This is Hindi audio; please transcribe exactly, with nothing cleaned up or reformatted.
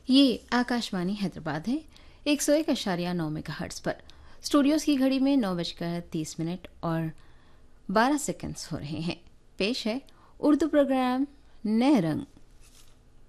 ये आकाशवाणी हैदराबाद है एक सौ एक अशारिया नौ मेगा हर्ट्स पर। स्टूडियोज की घड़ी में नौ बजकर तीस मिनट और बारह सेकंड्स हो रहे हैं। पेश है उर्दू प्रोग्राम नए रंग।